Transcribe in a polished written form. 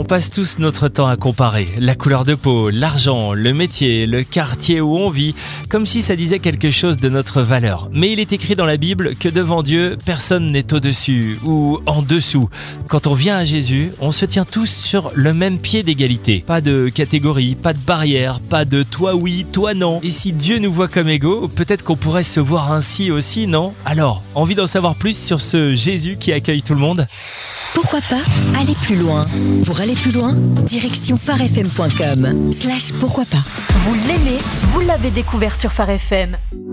passe tous notre temps à comparer la couleur de peau, l'argent, le métier, le quartier où on vit, comme si ça disait quelque chose de notre valeur. Mais il est écrit dans la Bible que devant Dieu, personne n'est au-dessus ou en dessous. Quand on vient à Jésus, on se tient tous sur le même pied d'égalité. Pas de catégorie, pas de barrière, pas de toi oui, toi non. Et si Dieu nous voit comme égaux, peut-être qu'on pourrait se voir ainsi aussi, non ? Alors, envie d'en savoir plus sur ce Jésus qui accueille tout le monde ? Pourquoi pas aller plus loin? Pour aller plus loin, direction pharefm.com/pourquoi pas. Vous l'aimez, vous l'avez découvert sur Phare FM.